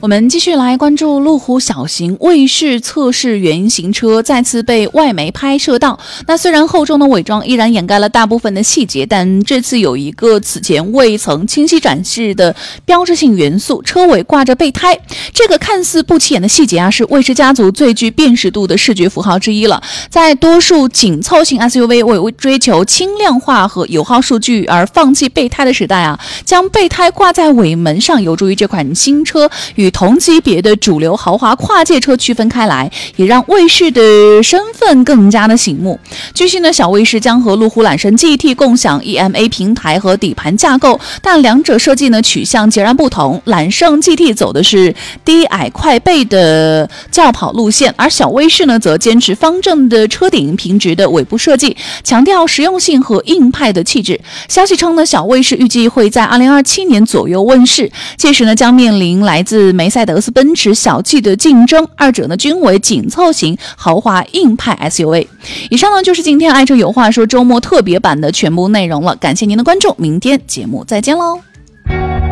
我们继续来关注路虎小型卫士测试原型车再次被外媒拍摄到。那虽然厚重的伪装依然掩盖了大部分的细节，但这次有一个此前未曾清晰展示的标志性元素，车尾挂着备胎。这个看似不起眼的细节是卫士家族最具辨识度的视觉符号之一了。在多数紧凑型 SUV 为追求轻量化和油耗数据而放弃备胎的时代将备胎挂在尾门上，有助于这款新车与同级别的主流豪华跨界车区分开来，也让卫士的身份更加的醒目。据悉呢，小卫士将和路虎揽胜 GT 共享 EMA 平台和底盘架构，但两者设计呢取向截然不同。揽胜 GT 走的是低矮快背的轿跑路线，而小卫士呢则坚持方正的车顶、平直的尾部设计，强调实用性和硬派的气质。消息称呢，小卫士预计会在2027年左右问世，届时呢将面临来自梅赛德斯奔驰小 G 的竞争，二者呢均为紧凑型豪华硬派 SUV。以上呢就是今天爱车有话说周末特别版的全部内容了，感谢您的关注，明天节目再见喽。